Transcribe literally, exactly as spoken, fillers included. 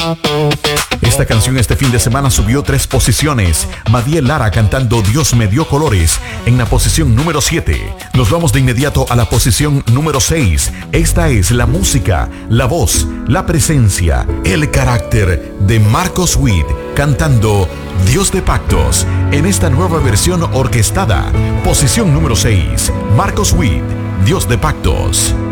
Esta canción este fin de semana subió tres posiciones. Madiel Lara cantando Dios me dio colores en la posición número siete. Nos vamos de inmediato a la posición número seis. Esta es la música, la voz, la presencia, el carácter de Marcos Witt cantando Dios de Pactos en esta nueva versión orquestada. Posición número seis. Marcos Witt, Dios de Pactos.